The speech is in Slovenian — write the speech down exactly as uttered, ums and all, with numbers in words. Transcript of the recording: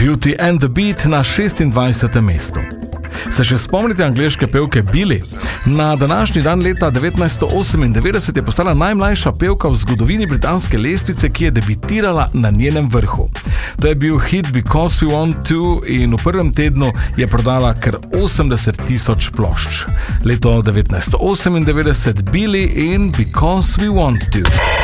Beauty and the Beat na šestindvajsetem mestu. Se še spomnite angleške pevke Billie? Na današnji dan leta devetnajststo osemindevetdeset je postala najmlajša pevka v zgodovini britanske lestvice, ki je debitirala na njenem vrhu. To je bil hit Because We Want To in v prvem tednu je prodala kar osemdeset tisoč plošč. Leto devetnajststo osemindevetdeset, Billie in Because We Want To.